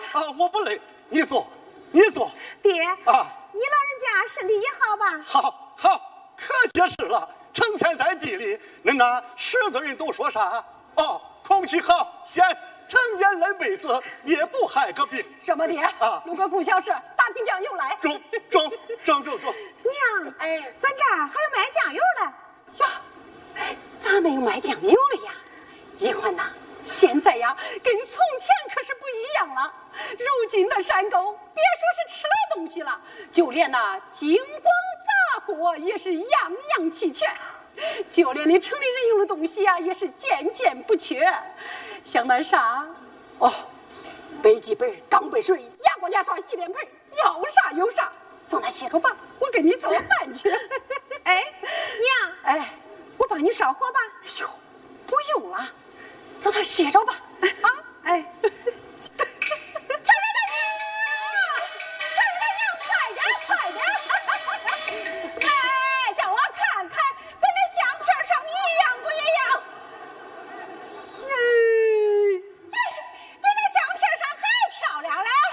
我不累，你坐，你坐。 爹啊，你老人家身体也好吧？ 好，可结实了。成天在地里，恁那识字人都说啥？空气好，咸，成年人辈子也不害个病。 什么爹？路过供销社，大瓶酱油来。 中。 娘，咱这儿还有卖酱油的。 哟，咋没有卖酱油了呀？一环呐，现在呀，跟从前可是不一样了。如今的山沟，别说是吃的东西了，就连那金光杂货也是样样齐全，就连那城里人用的东西啊，也是件件不缺。像那啥，笔记本、钢笔水、牙膏、牙刷、洗脸盆，要啥有啥。走那歇着吧，我给你做饭去。 娘，我帮你烧火吧。 哎呦，不用了，走那歇着吧。